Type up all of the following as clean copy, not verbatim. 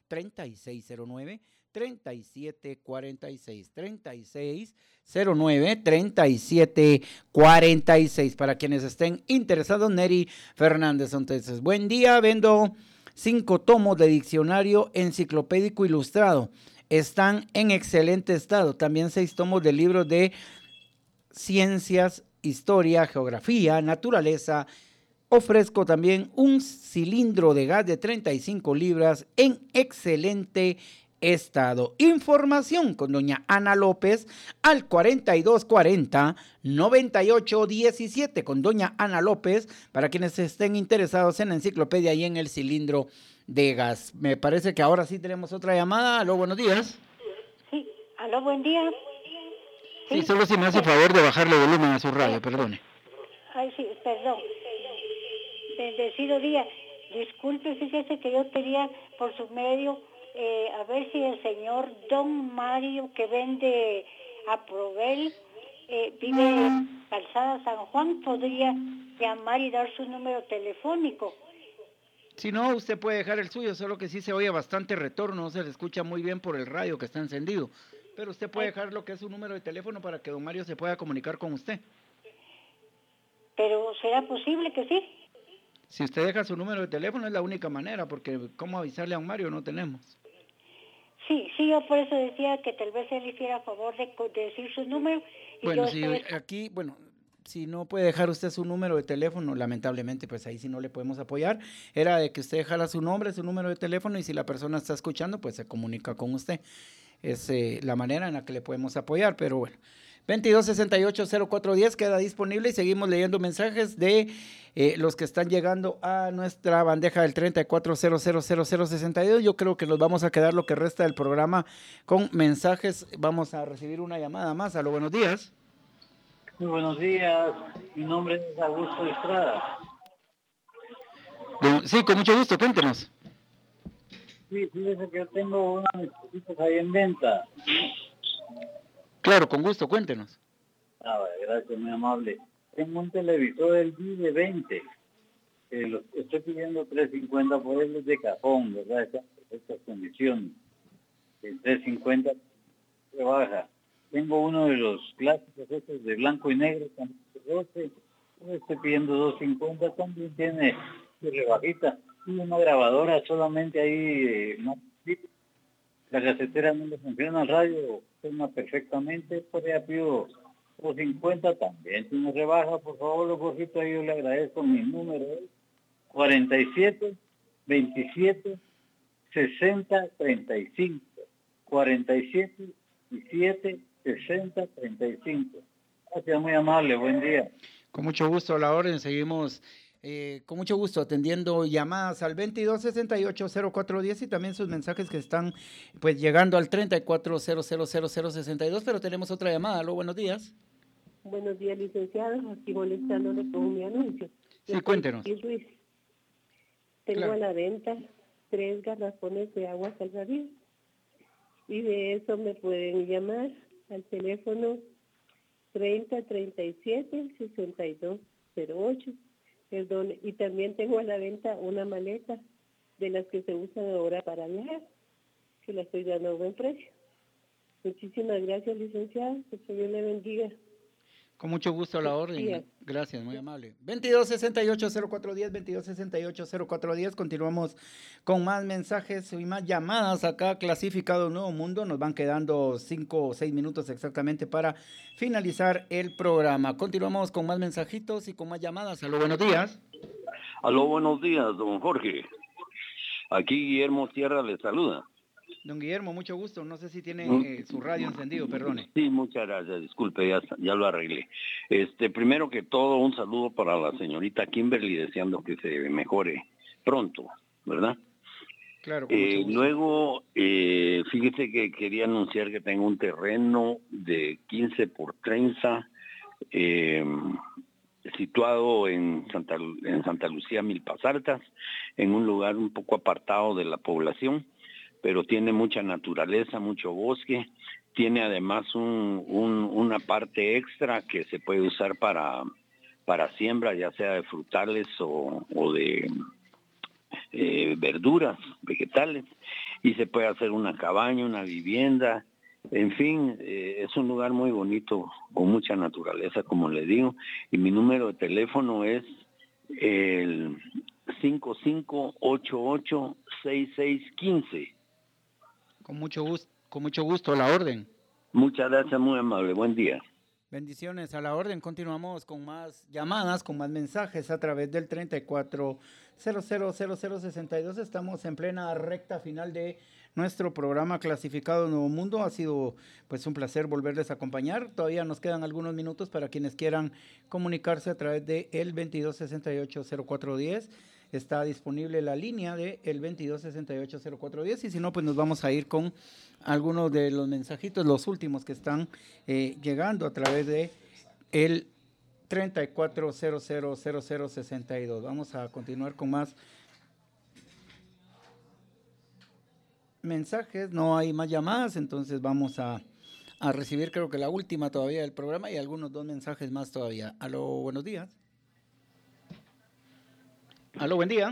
3609-3746, 3609-3746, para quienes estén interesados. Neri Fernández. Entonces, buen día, vendo 5 tomos de diccionario enciclopédico ilustrado, están en excelente estado. También 6 tomos de libros de ciencias, historia, geografía, naturaleza. Ofrezco también un cilindro de gas de 35 libras en excelente estado. Información con doña Ana López al 4240-9817 con doña Ana López, para quienes estén interesados en la enciclopedia y en el cilindro de gas. Me parece que ahora sí tenemos otra llamada. Aló, buenos días. Sí, aló, buen día. Sí, solo si me hace favor de bajarle volumen a su radio, perdone. Ay, sí, perdón. Bendecido día. Disculpe, fíjese que yo quería por su medio a ver si el señor Don Mario, que vende a Provel, vive en Calzada San Juan, podría llamar y dar su número telefónico. Si no, usted puede dejar el suyo, solo que sí se oye bastante retorno, no se le escucha muy bien por el radio que está encendido. Pero usted puede dejar lo que es su número de teléfono para que don Mario se pueda comunicar con usted. ¿Pero será posible que sí? Si usted deja su número de teléfono es la única manera, porque ¿cómo avisarle a don Mario? No tenemos. Sí, yo por eso decía que tal vez él hiciera favor de decir su número. Y bueno, si no puede dejar usted su número de teléfono, lamentablemente, pues ahí sí no le podemos apoyar. Era de que usted dejara su nombre, su número de teléfono, y si la persona está escuchando, pues se comunica con usted. Es la manera en la que le podemos apoyar, pero bueno. 2268-0410 queda disponible y seguimos leyendo mensajes de los que están llegando a nuestra bandeja del 34000062. Yo creo que nos vamos a quedar lo que resta del programa con mensajes. Vamos a recibir una llamada más. Aló, buenos días. Muy buenos días, mi nombre es Augusto Estrada. Sí, con mucho gusto, cuéntenos. Sí, fíjese que yo tengo unos dispositivos ahí en venta. Claro, con gusto, cuéntenos. Gracias, muy amable. Tengo un televisor LG de 20. Lo estoy pidiendo $350 por él, es de cajón, ¿verdad? Está en perfectas condiciones. El $350 se baja. Tengo uno de los clásicos estos de blanco y negro, también de 12. Estoy pidiendo $250, también tiene su rebajita. Y una grabadora solamente ahí, la casetera no le funciona, el radio suena perfectamente, por ahí pido $250, también tiene rebaja, por favor, lo poquito ahí yo le agradezco. Mi número es 47 27 60 35, 47 27 60 35. Gracias, muy amable, buen día. Con mucho gusto, a la orden, seguimos con mucho gusto atendiendo llamadas al 2268-0410 y también sus mensajes que están pues llegando al 34000062, pero tenemos otra llamada. Aló, buenos días. Buenos días, licenciado, aquí molestándole con mi anuncio. Sí, cuéntenos. Luis. Tengo a la venta 3 garrafones de agua salvavidas y de eso me pueden llamar al teléfono 3037-6208. Perdón, y también tengo a la venta una maleta de las que se usan ahora para viajar, que la estoy dando a buen precio. Muchísimas gracias, licenciado, que Dios le bendiga. Con mucho gusto, a la orden. Gracias, muy amable. 2268-0410, 2268-0410. Continuamos con más mensajes y más llamadas acá, clasificado Nuevo Mundo. Nos van quedando 5 o 6 minutos exactamente para finalizar el programa. Continuamos con más mensajitos y con más llamadas. Aló, buenos días. Aló, buenos días, don Jorge. Aquí Guillermo Sierra le saluda. Don Guillermo, mucho gusto. No sé si tiene su radio encendido, perdone. Sí, muchas gracias. Disculpe, ya lo arreglé. Primero que todo, un saludo para la señorita Kimberly, deseando que se mejore pronto, ¿verdad? Claro, con mucho gusto. Luego, fíjese que quería anunciar que tengo un terreno de 15 por 30, situado en Santa Lucía, Milpas Altas, en un lugar un poco apartado de la población, pero tiene mucha naturaleza, mucho bosque. Tiene además una parte extra que se puede usar para siembra, ya sea de frutales o verduras, vegetales, y se puede hacer una cabaña, una vivienda, en fin, es un lugar muy bonito, con mucha naturaleza, como le digo, y mi número de teléfono es el 5588-6615. Con mucho gusto, a la orden. Muchas gracias, muy amable, buen día. Bendiciones, a la orden. Continuamos con más llamadas, con más mensajes a través del 34000062. Estamos en plena recta final de nuestro programa Clasificado Nuevo Mundo. Ha sido pues un placer volverles a acompañar. Todavía nos quedan algunos minutos para quienes quieran comunicarse a través de el 2268-0410. Está disponible la línea de el 2268-0410, y si no, pues nos vamos a ir con algunos de los mensajitos, los últimos que están llegando a través de el 34000062. Vamos a continuar con más mensajes. No hay más llamadas, entonces vamos a recibir, creo que la última todavía del programa, y algunos 2 mensajes más todavía. Aló, buenos días. Aló, buen día.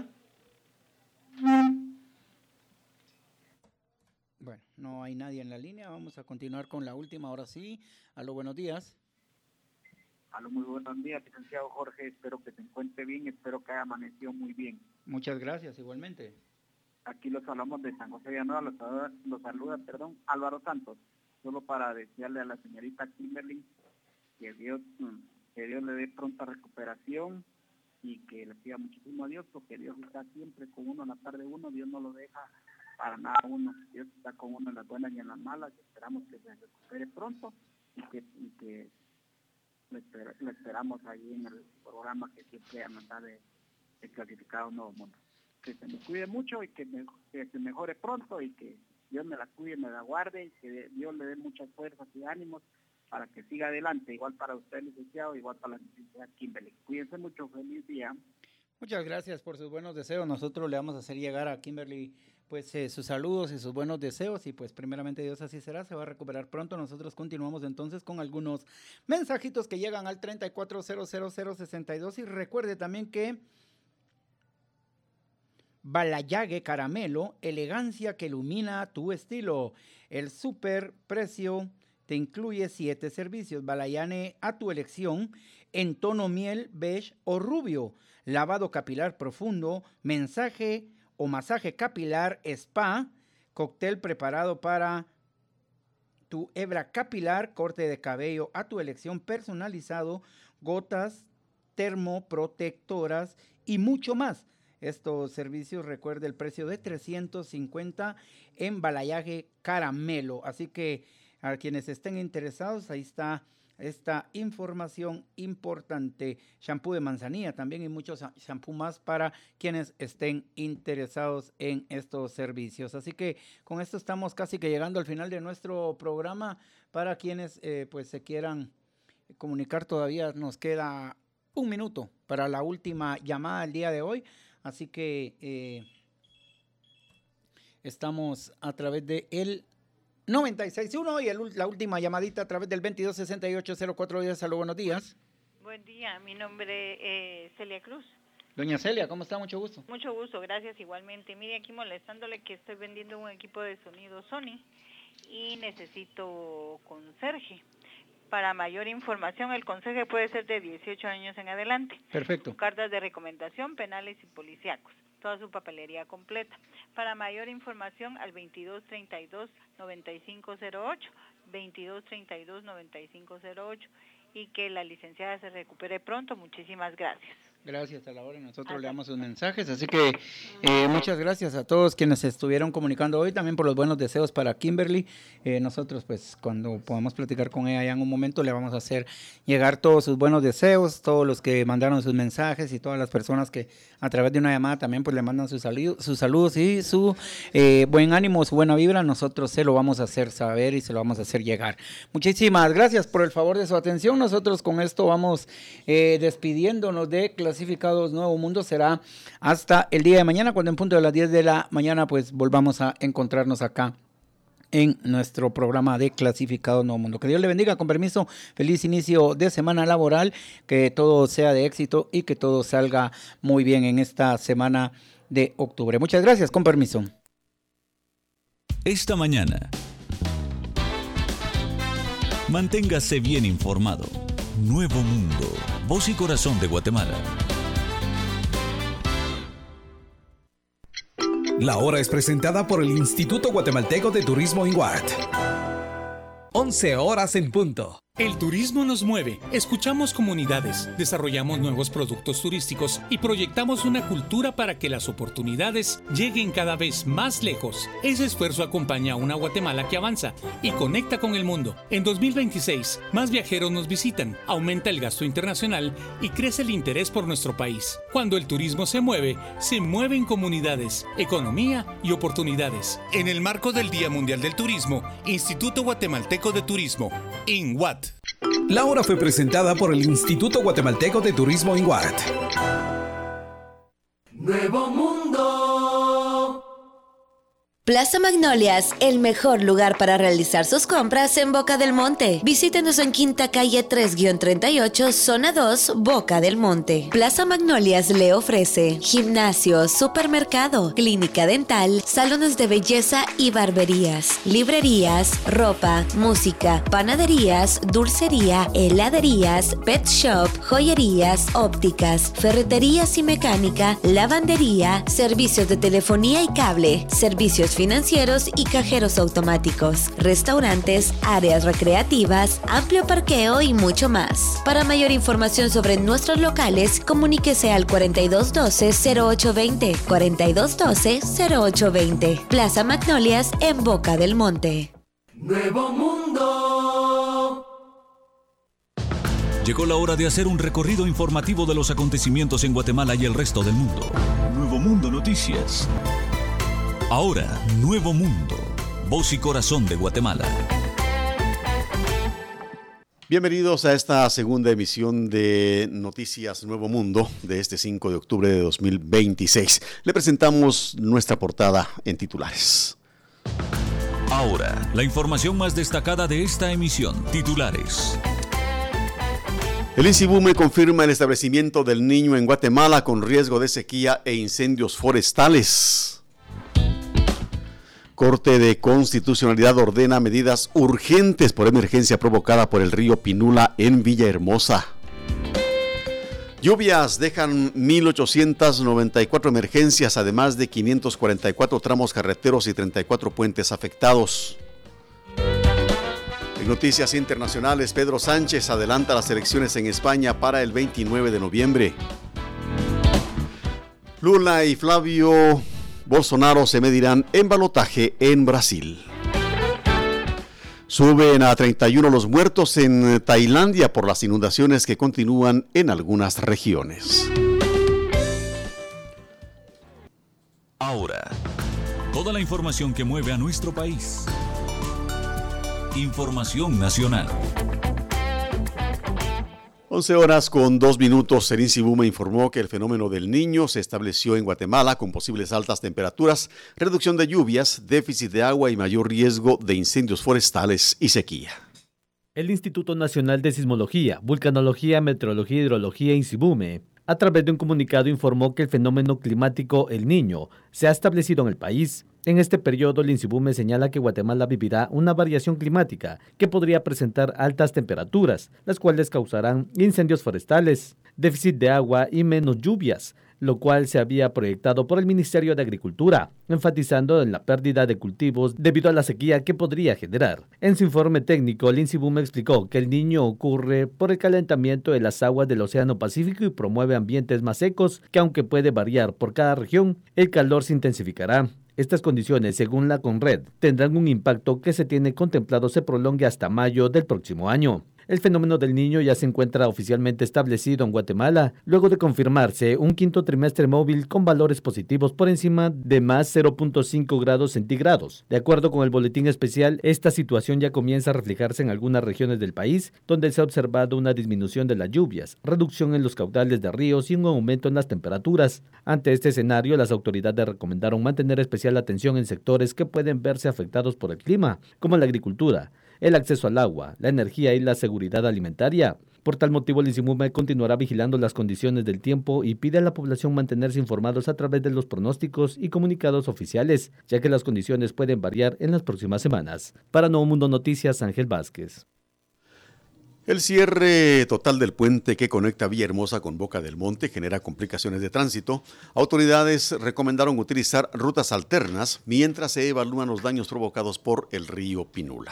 Bueno, no hay nadie en la línea. Vamos a continuar con la última, ahora sí. Aló, buenos días. Aló, muy buenos días, licenciado Jorge. Espero que se encuentre bien, espero que haya amanecido muy bien. Muchas gracias, igualmente. Aquí los hablamos de San José de Villanueva, los saluda, Álvaro Santos. Solo para desearle a la señorita Kimberly que Dios le dé pronta recuperación, y que le pida muchísimo a Dios, porque Dios está siempre con uno, a la par de uno, Dios no lo deja para nada uno, Dios está con uno en las buenas y en las malas. Esperamos que se recupere pronto, y que lo esperamos ahí en el programa que siempre anda de Clasificado Nuevo Mundo. Que se me cuide mucho y que se mejore pronto, y que Dios me la cuide, me la guarde, y que Dios le dé muchas fuerzas y ánimos para que siga adelante, igual para usted, licenciado, igual para la licenciada Kimberly. Cuídense mucho, feliz día. Muchas gracias por sus buenos deseos. Nosotros le vamos a hacer llegar a Kimberly pues sus saludos y sus buenos deseos, y pues primeramente Dios así será, se va a recuperar pronto. Nosotros continuamos entonces con algunos mensajitos que llegan al 34000062, y recuerde también que Balayague Caramelo, elegancia que ilumina tu estilo. El super precio te incluye 7 servicios. Balayane a tu elección, en tono miel, beige o rubio. Lavado capilar profundo, mensaje o masaje capilar, spa, cóctel preparado para tu hebra capilar, corte de cabello a tu elección personalizado, gotas termoprotectoras y mucho más. Estos servicios, recuerde el precio de $350 en Balayague Caramelo. Así que a quienes estén interesados, ahí está esta información importante. Shampoo de manzanilla también, y muchos shampoo más para quienes estén interesados en estos servicios. Así que con esto estamos casi que llegando al final de nuestro programa. Para quienes pues se quieran comunicar, todavía nos queda 1 minuto para la última llamada del día de hoy. Así que estamos a través de el 96.1 y la última llamadita a través del 2268-0410. Aló, buenos días. Buen día, mi nombre es Celia Cruz. Doña Celia, ¿cómo está? Mucho gusto. Mucho gusto, gracias igualmente. Mire, aquí molestándole que estoy vendiendo un equipo de sonido Sony y necesito conserje. Para mayor información, el conserje puede ser de 18 años en adelante. Perfecto. Cartas de recomendación, penales y policíacos. Toda su papelería completa. Para mayor información, al 2232-9508, 2232-9508, y que la licenciada se recupere pronto. Muchísimas gracias. Gracias, a la hora. Nosotros le damos sus mensajes, así que muchas gracias a todos quienes se estuvieron comunicando hoy, también por los buenos deseos para Kimberly. Nosotros, pues, cuando podamos platicar con ella ya en un momento, le vamos a hacer llegar todos sus buenos deseos, todos los que mandaron sus mensajes y todas las personas que a través de una llamada también pues le mandan sus saludos y su buen ánimo, su buena vibra. Nosotros se lo vamos a hacer saber y se lo vamos a hacer llegar. Muchísimas gracias por el favor de su atención. Nosotros con esto vamos despidiéndonos de Clasificados Nuevo Mundo. Será hasta el día de mañana, cuando en punto de las 10 de la mañana pues volvamos a encontrarnos acá en nuestro programa de Clasificados Nuevo Mundo. Que Dios le bendiga, con permiso, feliz inicio de semana laboral, que todo sea de éxito y que todo salga muy bien en esta semana de octubre. Muchas gracias, con permiso. Esta mañana, manténgase bien informado. Nuevo Mundo, voz y corazón de Guatemala. La hora es presentada por el Instituto Guatemalteco de Turismo INGUAT. 11 horas en punto. El turismo nos mueve, escuchamos comunidades, desarrollamos nuevos productos turísticos y proyectamos una cultura para que las oportunidades lleguen cada vez más lejos. Ese esfuerzo acompaña a una Guatemala que avanza y conecta con el mundo. En 2026, más viajeros nos visitan, aumenta el gasto internacional y crece el interés por nuestro país. Cuando el turismo se mueven comunidades, economía y oportunidades. En el marco del Día Mundial del Turismo, Instituto Guatemalteco de Turismo, INGUAT. La hora fue presentada por el Instituto Guatemalteco de Turismo INGUAT. Nuevo Mundo. Plaza Magnolias, el mejor lugar para realizar sus compras en Boca del Monte. Visítenos en Quinta Calle 3-38, Zona 2, Boca del Monte. Plaza Magnolias le ofrece gimnasio, supermercado, clínica dental, salones de belleza y barberías, librerías, ropa, música, panaderías, dulcería, heladerías, pet shop, joyerías, ópticas, ferreterías y mecánica, lavandería, servicios de telefonía y cable, servicios financieros y cajeros automáticos, restaurantes, áreas recreativas, amplio parqueo y mucho más. Para mayor información sobre nuestros locales, comuníquese al 4212-0820, 4212-0820. Plaza Magnolias en Boca del Monte. Nuevo Mundo. Llegó la hora de hacer un recorrido informativo de los acontecimientos en Guatemala y el resto del mundo. Nuevo Mundo Noticias. Ahora, Nuevo Mundo, voz y corazón de Guatemala. Bienvenidos a esta segunda emisión de Noticias Nuevo Mundo de este 5 de octubre de 2026. Le presentamos nuestra portada en titulares. Ahora, la información más destacada de esta emisión, titulares. El INSIBUME confirma el establecimiento del niño en Guatemala con riesgo de sequía e incendios forestales. Corte de Constitucionalidad ordena medidas urgentes por emergencia provocada por el río Pinula en Villahermosa. Lluvias dejan 1.894 emergencias, además de 544 tramos carreteros y 34 puentes afectados. En noticias internacionales, Pedro Sánchez adelanta las elecciones en España para el 29 de noviembre. Lula y Flavio Bolsonaro se medirán en balotaje en Brasil. Suben a 31 los muertos en Tailandia por las inundaciones que continúan en algunas regiones. Ahora, toda la información que mueve a nuestro país. Información nacional. 11 horas con 2 minutos, el INSIBUME informó que el fenómeno del Niño se estableció en Guatemala con posibles altas temperaturas, reducción de lluvias, déficit de agua y mayor riesgo de incendios forestales y sequía. El Instituto Nacional de Sismología, Vulcanología, Meteorología y Hidrología INSIBUME, a través de un comunicado informó que el fenómeno climático El Niño se ha establecido en el país. En este periodo, el INSIBUME señala que Guatemala vivirá una variación climática que podría presentar altas temperaturas, las cuales causarán incendios forestales, déficit de agua y menos lluvias, lo cual se había proyectado por el Ministerio de Agricultura, enfatizando en la pérdida de cultivos debido a la sequía que podría generar. En su informe técnico, el INSIBUME explicó que el Niño ocurre por el calentamiento de las aguas del Océano Pacífico y promueve ambientes más secos que, aunque puede variar por cada región, el calor se intensificará. Estas condiciones, según la CONRED, tendrán un impacto que se tiene contemplado se prolongue hasta mayo del próximo año. El fenómeno del Niño ya se encuentra oficialmente establecido en Guatemala, luego de confirmarse un quinto trimestre móvil con valores positivos por encima de más 0.5 grados centígrados. De acuerdo con el boletín especial, esta situación ya comienza a reflejarse en algunas regiones del país, donde se ha observado una disminución de las lluvias, reducción en los caudales de ríos y un aumento en las temperaturas. Ante este escenario, las autoridades recomendaron mantener especial atención en sectores que pueden verse afectados por el clima, como la agricultura, el acceso al agua, la energía y la seguridad alimentaria. Por tal motivo, el INSIMUME continuará vigilando las condiciones del tiempo y pide a la población mantenerse informados a través de los pronósticos y comunicados oficiales, ya que las condiciones pueden variar en las próximas semanas. Para Nuevo Mundo Noticias, Ángel Vázquez. El cierre total del puente que conecta Villahermosa con Boca del Monte genera complicaciones de tránsito. Autoridades recomendaron utilizar rutas alternas mientras se evalúan los daños provocados por el río Pinula.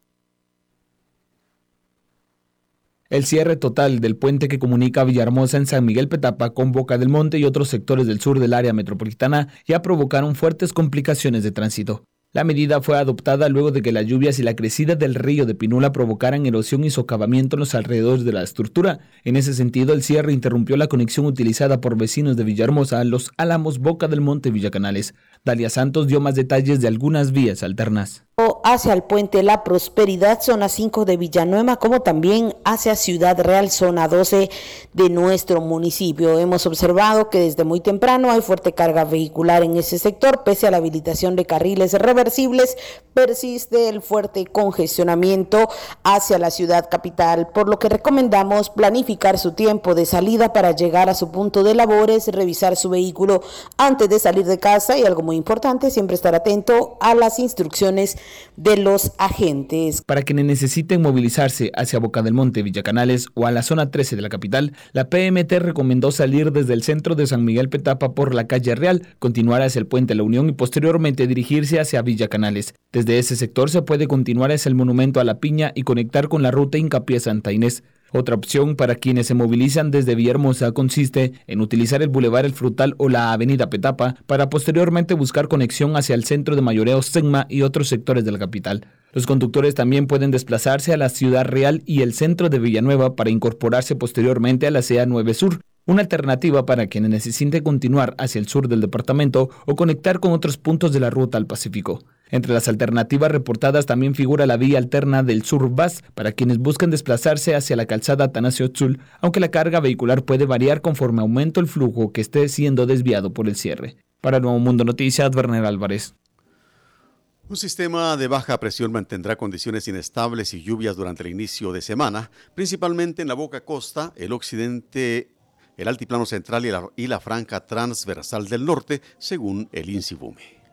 El cierre total del puente que comunica Villahermosa en San Miguel Petapa con Boca del Monte y otros sectores del sur del área metropolitana ya provocaron fuertes complicaciones de tránsito. La medida fue adoptada luego de que las lluvias y la crecida del río de Pinula provocaran erosión y socavamiento en los alrededores de la estructura. En ese sentido, el cierre interrumpió la conexión utilizada por vecinos de Villahermosa a Los Álamos, Boca del Monte y Villacanales. Dalia Santos dio más detalles de algunas vías alternas. Hacia el puente La Prosperidad, zona 5 de Villanueva, como también hacia Ciudad Real, zona 12 de nuestro municipio. Hemos observado que desde muy temprano hay fuerte carga vehicular en ese sector. Pese a la habilitación de carriles reversibles, persiste el fuerte congestionamiento hacia la ciudad capital, por lo que recomendamos planificar su tiempo de salida para llegar a su punto de labores, revisar su vehículo antes de salir de casa y, algo muy importante, siempre estar atento a las instrucciones de los agentes. Para quienes necesiten movilizarse hacia Boca del Monte, Villacanales o a la zona 13 de la capital, la PMT recomendó salir desde el centro de San Miguel Petapa por la calle Real, continuar hacia el puente La Unión y posteriormente dirigirse hacia Villacanales. Desde ese sector se puede continuar hacia el Monumento a la Piña y conectar con la ruta Hincapié Santa Inés. Otra opción para quienes se movilizan desde Villahermosa consiste en utilizar el Boulevard El Frutal o la Avenida Petapa para posteriormente buscar conexión hacia el centro de mayoreo Segma y otros sectores de la capital. Los conductores también pueden desplazarse a la Ciudad Real y el centro de Villanueva para incorporarse posteriormente a la CA 9 Sur, una alternativa para quienes necesiten continuar hacia el sur del departamento o conectar con otros puntos de la ruta al Pacífico. Entre las alternativas reportadas también figura la vía alterna del Sur Bus para quienes buscan desplazarse hacia la calzada Atanasio Tzul, aunque la carga vehicular puede variar conforme aumenta el flujo que esté siendo desviado por el cierre. Para Nuevo Mundo Noticias, Werner Álvarez. Un sistema de baja presión mantendrá condiciones inestables y lluvias durante el inicio de semana, principalmente en la Boca Costa, el occidente, el altiplano central y la franja transversal del norte, según el INSIBUME.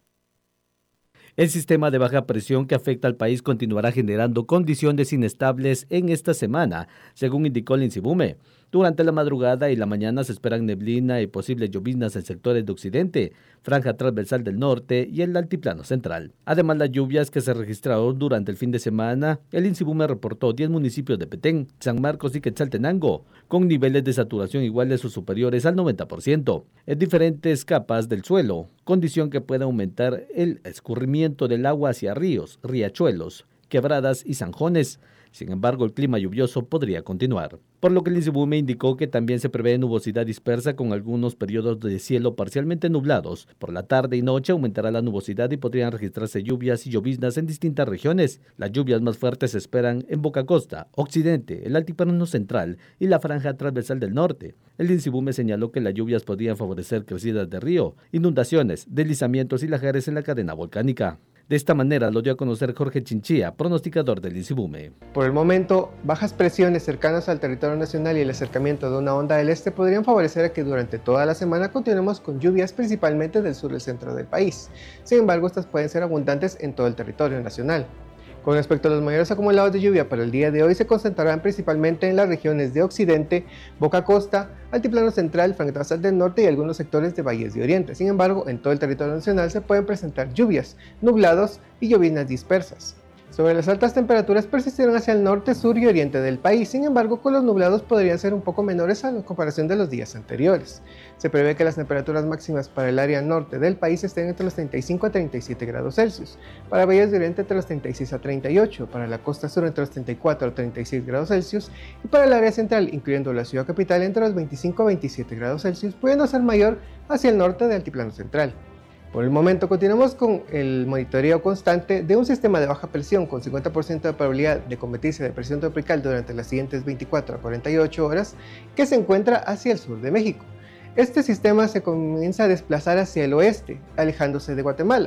El sistema de baja presión que afecta al país continuará generando condiciones inestables en esta semana, según indicó el INSIBUME. Durante la madrugada y la mañana se esperan neblina y posibles lloviznas en sectores de occidente, franja transversal del norte y el altiplano central. Además, las lluvias que se registraron durante el fin de semana, el INSIBUME reportó 10 municipios de Petén, San Marcos y Quetzaltenango, con niveles de saturación iguales o superiores al 90%, en diferentes capas del suelo, condición que puede aumentar el escurrimiento del agua hacia ríos, riachuelos, quebradas y zanjones. Sin embargo, el clima lluvioso podría continuar, por lo que el INSIBUME indicó que también se prevé nubosidad dispersa con algunos periodos de cielo parcialmente nublados. Por la tarde y noche aumentará la nubosidad y podrían registrarse lluvias y lloviznas en distintas regiones. Las lluvias más fuertes se esperan en Boca Costa, Occidente, el altiplano central y la franja transversal del norte. El INSIBUME señaló que las lluvias podrían favorecer crecidas de río, inundaciones, deslizamientos y lajares en la cadena volcánica. De esta manera lo dio a conocer Jorge Chinchilla, pronosticador del INSIBUME. Por el momento, bajas presiones cercanas al territorio nacional y el acercamiento de una onda del este podrían favorecer a que durante toda la semana continuemos con lluvias principalmente del sur y el centro del país. Sin embargo, estas pueden ser abundantes en todo el territorio nacional. Con respecto a los mayores acumulados de lluvia para el día de hoy, se concentrarán principalmente en las regiones de Occidente, Boca Costa, Altiplano Central, Franja Transversal del Norte y algunos sectores de Valles de Oriente. Sin embargo, en todo el territorio nacional se pueden presentar lluvias, nublados y lloviznas dispersas. Sobre las altas temperaturas persistirán hacia el norte, sur y oriente del país, sin embargo con los nublados podrían ser un poco menores a la comparación de los días anteriores. Se prevé que las temperaturas máximas para el área norte del país estén entre los 35 a 37 grados Celsius, para Valles de Oriente entre los 36 a 38, para la costa sur entre los 34 a 36 grados Celsius y para el área central, incluyendo la ciudad capital, entre los 25 a 27 grados Celsius, pudiendo ser mayor hacia el norte del altiplano central. Por el momento continuamos con el monitoreo constante de un sistema de baja presión con 50% de probabilidad de convertirse de presión tropical durante las siguientes 24 a 48 horas que se encuentra hacia el sur de México. Este sistema se comienza a desplazar hacia el oeste, alejándose de Guatemala.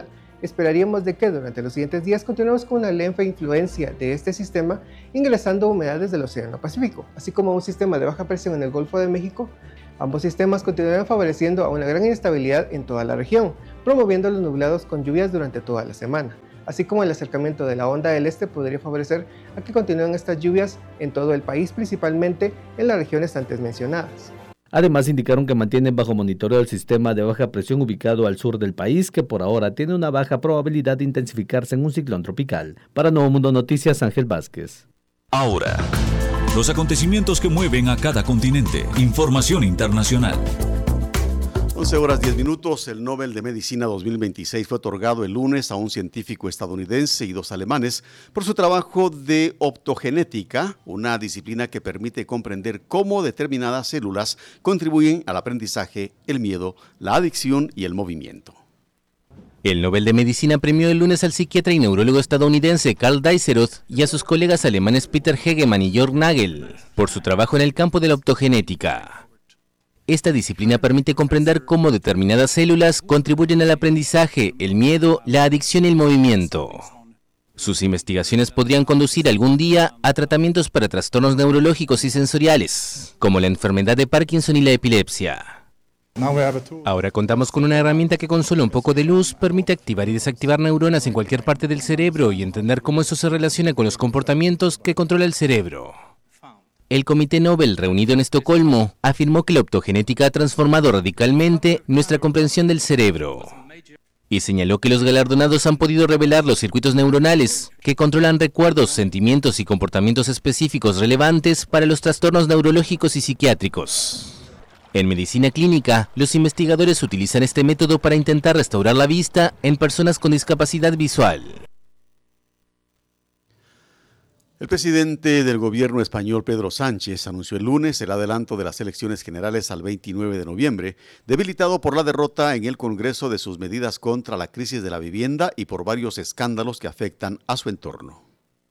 esperaríamos de que durante los siguientes días continuemos con una leve influencia de este sistema ingresando humedades del Océano Pacífico, así como un sistema de baja presión en el Golfo de México. Ambos sistemas continuarán favoreciendo a una gran inestabilidad en toda la región, promoviendo los nublados con lluvias durante toda la semana, así como el acercamiento de la onda del este podría favorecer a que continúen estas lluvias en todo el país, principalmente en las regiones antes mencionadas. Además, indicaron que mantienen bajo monitoreo el sistema de baja presión ubicado al sur del país, que por ahora tiene una baja probabilidad de intensificarse en un ciclón tropical. Para Nuevo Mundo Noticias, Ángel Vázquez. Ahora, los acontecimientos que mueven a cada continente. Información internacional. 11:10. El Nobel de Medicina 2026 fue otorgado el lunes a un científico estadounidense y 2 alemanes por su trabajo de optogenética, una disciplina que permite comprender cómo determinadas células contribuyen al aprendizaje, el miedo, la adicción y el movimiento. El Nobel de Medicina premió el lunes al psiquiatra y neurólogo estadounidense Karl Diceroth y a sus colegas alemanes Peter Hegemann y Jörg Nagel por su trabajo en el campo de la optogenética. Esta disciplina permite comprender cómo determinadas células contribuyen al aprendizaje, el miedo, la adicción y el movimiento. Sus investigaciones podrían conducir algún día a tratamientos para trastornos neurológicos y sensoriales, como la enfermedad de Parkinson y la epilepsia. Ahora contamos con una herramienta que con solo un poco de luz permite activar y desactivar neuronas en cualquier parte del cerebro y entender cómo eso se relaciona con los comportamientos que controla el cerebro. El Comité Nobel, reunido en Estocolmo, afirmó que la optogenética ha transformado radicalmente nuestra comprensión del cerebro. Y señaló que los galardonados han podido revelar los circuitos neuronales que controlan recuerdos, sentimientos y comportamientos específicos relevantes para los trastornos neurológicos y psiquiátricos. En medicina clínica, los investigadores utilizan este método para intentar restaurar la vista en personas con discapacidad visual. El presidente del gobierno español, Pedro Sánchez, anunció el lunes el adelanto de las elecciones generales al 29 de noviembre, debilitado por la derrota en el Congreso de sus medidas contra la crisis de la vivienda y por varios escándalos que afectan a su entorno.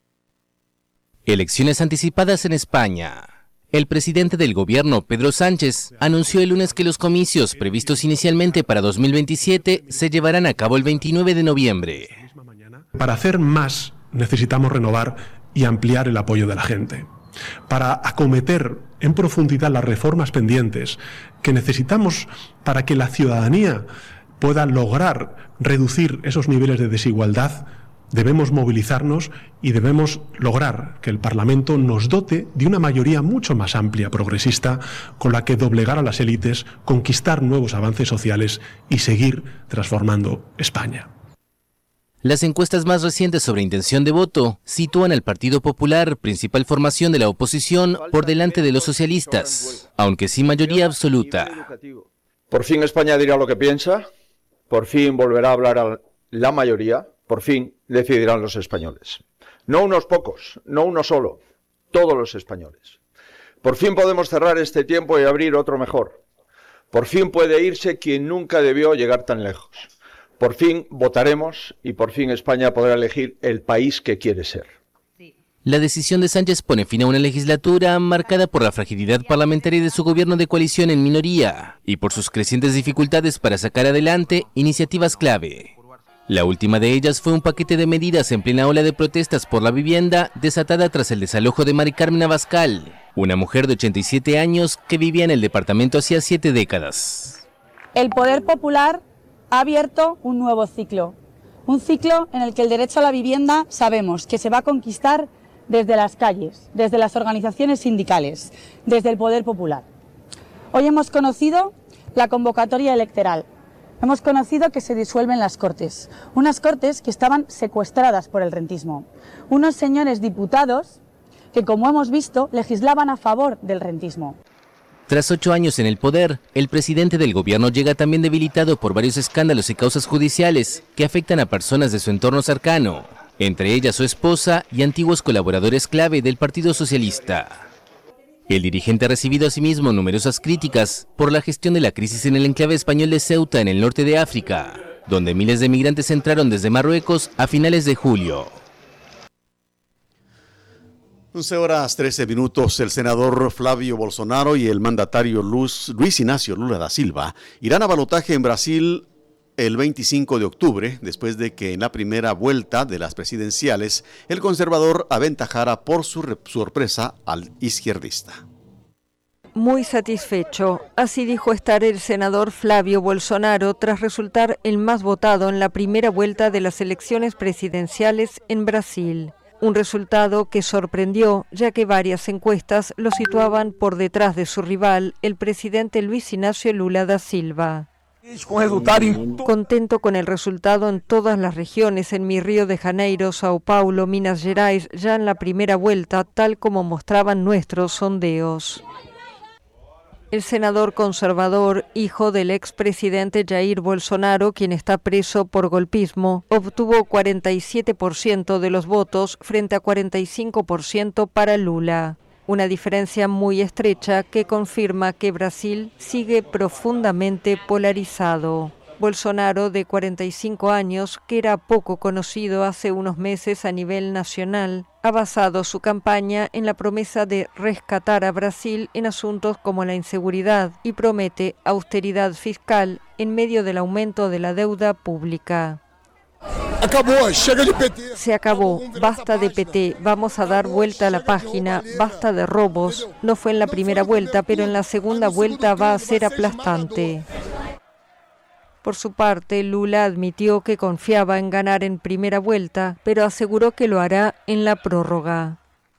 Elecciones anticipadas en España. El presidente del gobierno, Pedro Sánchez, anunció el lunes que los comicios previstos inicialmente para 2027 se llevarán a cabo el 29 de noviembre. Para hacer más necesitamos renovar y ampliar el apoyo de la gente, para acometer en profundidad las reformas pendientes que necesitamos para que la ciudadanía pueda lograr reducir esos niveles de desigualdad. Debemos movilizarnos y debemos lograr que el Parlamento nos dote de una mayoría mucho más amplia, progresista, con la que doblegar a las élites, conquistar nuevos avances sociales y seguir transformando España. Las encuestas más recientes sobre intención de voto sitúan al Partido Popular, principal formación de la oposición, por delante de los socialistas, aunque sin mayoría absoluta. Por fin España dirá lo que piensa, por fin volverá a hablar a la mayoría, por fin decidirán los españoles. No unos pocos, no uno solo, todos los españoles. Por fin podemos cerrar este tiempo y abrir otro mejor. Por fin puede irse quien nunca debió llegar tan lejos. Por fin votaremos y por fin España podrá elegir el país que quiere ser. La decisión de Sánchez pone fin a una legislatura marcada por la fragilidad parlamentaria de su gobierno de coalición en minoría y por sus crecientes dificultades para sacar adelante iniciativas clave. La última de ellas fue un paquete de medidas en plena ola de protestas por la vivienda desatada tras el desalojo de Mari Carmen Abascal, una mujer de 87 años que vivía en el departamento hacía 7 décadas. El poder popular ha abierto un nuevo ciclo, un ciclo en el que el derecho a la vivienda sabemos que se va a conquistar desde las calles, desde las organizaciones sindicales, desde el poder popular. Hoy hemos conocido la convocatoria electoral, hemos conocido que se disuelven las Cortes, unas Cortes que estaban secuestradas por el rentismo, unos señores diputados que, como hemos visto, legislaban a favor del rentismo. Tras 8 años en el poder, el presidente del gobierno llega también debilitado por varios escándalos y causas judiciales que afectan a personas de su entorno cercano, entre ellas su esposa y antiguos colaboradores clave del Partido Socialista. El dirigente ha recibido asimismo numerosas críticas por la gestión de la crisis en el enclave español de Ceuta en el norte de África, donde miles de migrantes entraron desde Marruecos a finales de julio. 11:13. El senador Flavio Bolsonaro y el mandatario Luis Inácio Lula da Silva irán a balotaje en Brasil el 25 de octubre, después de que en la primera vuelta de las presidenciales el conservador aventajara por su sorpresa al izquierdista. Muy satisfecho, así dijo estar el senador Flavio Bolsonaro tras resultar el más votado en la primera vuelta de las elecciones presidenciales en Brasil. Un resultado que sorprendió, ya que varias encuestas lo situaban por detrás de su rival, el presidente Luis Inácio Lula da Silva. Contento con el resultado en todas las regiones, en mi Río de Janeiro, Sao Paulo, Minas Gerais, ya en la primera vuelta, tal como mostraban nuestros sondeos. El senador conservador, hijo del expresidente Jair Bolsonaro, quien está preso por golpismo, obtuvo 47% de los votos frente a 45% para Lula. Una diferencia muy estrecha que confirma que Brasil sigue profundamente polarizado. Bolsonaro, de 45 años, que era poco conocido hace unos meses a nivel nacional, ha basado su campaña en la promesa de rescatar a Brasil en asuntos como la inseguridad y promete austeridad fiscal en medio del aumento de la deuda pública. Se acabó, basta de PT, vamos a dar vuelta a la página, basta de robos. No fue en la primera vuelta, pero en la segunda vuelta va a ser aplastante. Por su parte, Lula admitió que confiaba en ganar en primera vuelta, pero aseguró que lo hará en la prórroga.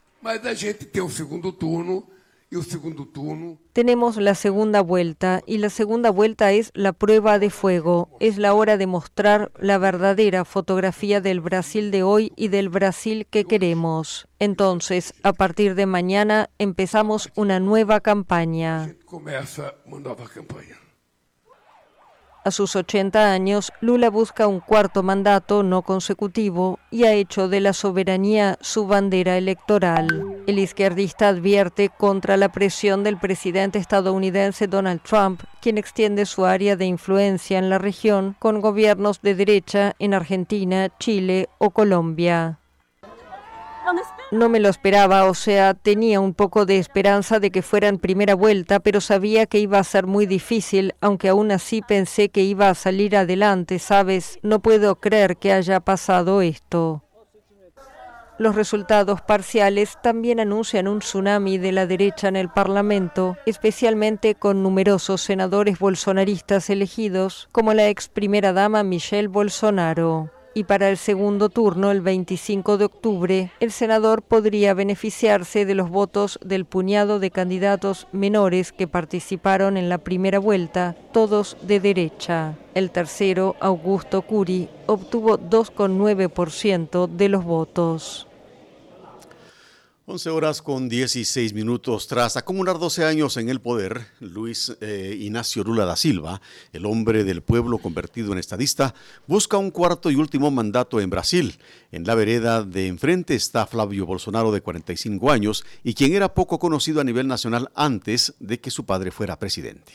Tenemos la segunda vuelta, y la segunda vuelta es la prueba de fuego. Es la hora de mostrar la verdadera fotografía del Brasil de hoy y del Brasil que queremos. Entonces, a partir de mañana, empezamos una nueva campaña. A sus 80 años, Lula busca un cuarto mandato no consecutivo y ha hecho de la soberanía su bandera electoral. El izquierdista advierte contra la presión del presidente estadounidense Donald Trump, quien extiende su área de influencia en la región con gobiernos de derecha en Argentina, Chile o Colombia. No me lo esperaba, o sea, tenía un poco de esperanza de que fuera en primera vuelta, pero sabía que iba a ser muy difícil, aunque aún así pensé que iba a salir adelante, ¿sabes? No puedo creer que haya pasado esto. Los resultados parciales también anuncian un tsunami de la derecha en el Parlamento, especialmente con numerosos senadores bolsonaristas elegidos, como la ex primera dama Michelle Bolsonaro. Y para el segundo turno, el 25 de octubre, el senador podría beneficiarse de los votos del puñado de candidatos menores que participaron en la primera vuelta, todos de derecha. El tercero, Augusto Curi, obtuvo 2,9% de los votos. 11 horas con 16 minutos. Tras acumular 12 años en el poder, Luis Inácio Lula da Silva, el hombre del pueblo convertido en estadista, busca un cuarto y último mandato en Brasil. En la vereda de enfrente está Flavio Bolsonaro, de 45 años, y quien era poco conocido a nivel nacional antes de que su padre fuera presidente.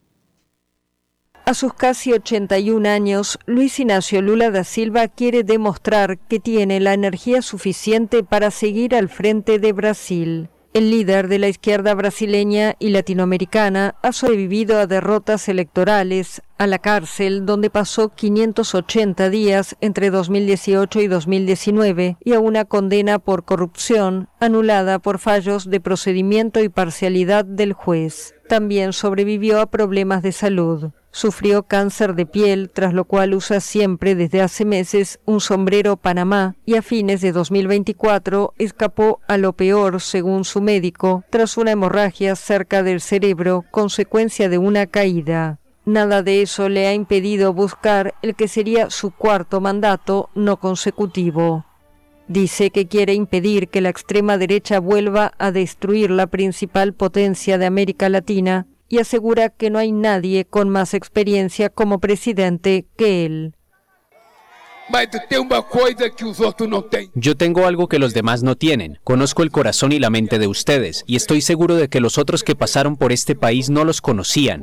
A sus casi 81 años, Luis Inácio Lula da Silva quiere demostrar que tiene la energía suficiente para seguir al frente de Brasil. El líder de la izquierda brasileña y latinoamericana ha sobrevivido a derrotas electorales, a la cárcel, donde pasó 580 días entre 2018 y 2019, y a una condena por corrupción anulada por fallos de procedimiento y parcialidad del juez. También sobrevivió a problemas de salud. Sufrió cáncer de piel, tras lo cual usa siempre desde hace meses un sombrero Panamá, y a fines de 2024 escapó a lo peor, según su médico, tras una hemorragia cerca del cerebro, consecuencia de una caída. Nada de eso le ha impedido buscar el que sería su cuarto mandato no consecutivo. Dice que quiere impedir que la extrema derecha vuelva a destruir la principal potencia de América Latina, y asegura que no hay nadie con más experiencia como presidente que él. Yo tengo algo que los demás no tienen. Conozco el corazón y la mente de ustedes, y estoy seguro de que los otros que pasaron por este país no los conocían.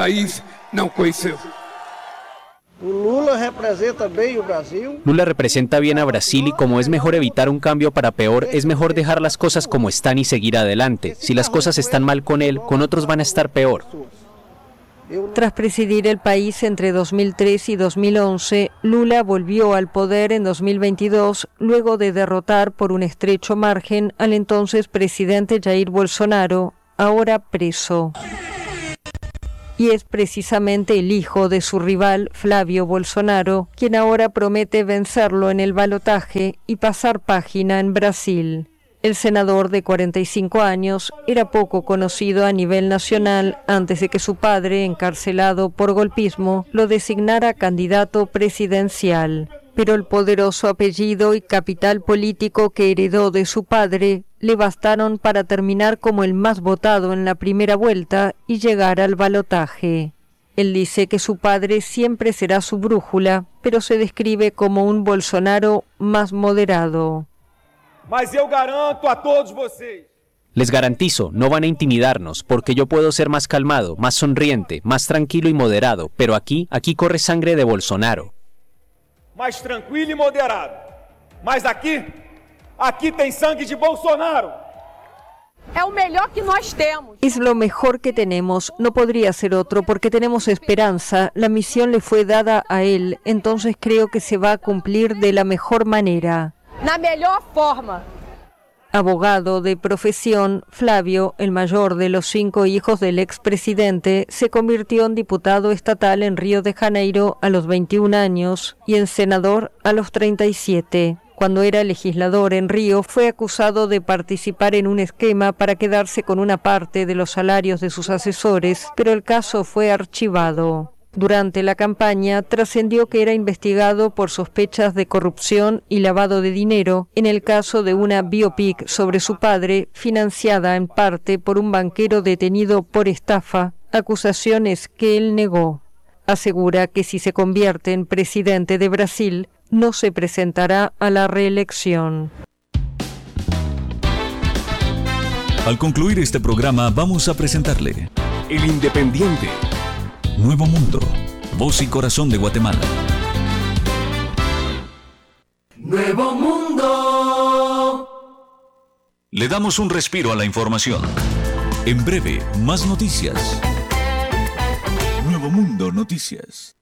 Lula representa bien a Brasil, y como es mejor evitar un cambio para peor, es mejor dejar las cosas como están y seguir adelante. Si las cosas están mal con él, con otros van a estar peor. Tras presidir el país entre 2003 y 2011, Lula volvió al poder en 2022, luego de derrotar por un estrecho margen al entonces presidente Jair Bolsonaro, ahora preso. Y es precisamente el hijo de su rival, Flavio Bolsonaro, quien ahora promete vencerlo en el balotaje y pasar página en Brasil. El senador de 45 años era poco conocido a nivel nacional antes de que su padre, encarcelado por golpismo, lo designara candidato presidencial. Pero el poderoso apellido y capital político que heredó de su padre le bastaron para terminar como el más votado en la primera vuelta y llegar al balotaje. Él dice que su padre siempre será su brújula, pero se describe como un Bolsonaro más moderado. Les garantizo, no van a intimidarnos, porque yo puedo ser más calmado, más sonriente, más tranquilo y moderado, pero aquí corre sangre de Bolsonaro. Mais tranquilo e moderado. Mas aqui tem sangue de Bolsonaro. Es lo mejor que tenemos, no podría ser otro, porque tenemos esperanza, la misión le fue dada a él, entonces creo que se va a cumplir de la mejor manera. Na melhor forma. Abogado de profesión, Flavio, el mayor de los 5 hijos del expresidente, se convirtió en diputado estatal en Río de Janeiro a los 21 años y en senador a los 37. Cuando era legislador en Río, fue acusado de participar en un esquema para quedarse con una parte de los salarios de sus asesores, pero el caso fue archivado. Durante la campaña trascendió que era investigado por sospechas de corrupción y lavado de dinero en el caso de una biopic sobre su padre, financiada en parte por un banquero detenido por estafa, acusaciones que él negó. Asegura que si se convierte en presidente de Brasil, no se presentará a la reelección. Al concluir este programa vamos a presentarle El Independiente. Nuevo Mundo, voz y corazón de Guatemala. Nuevo Mundo. Le damos un respiro a la información. En breve, más noticias. Nuevo Mundo Noticias.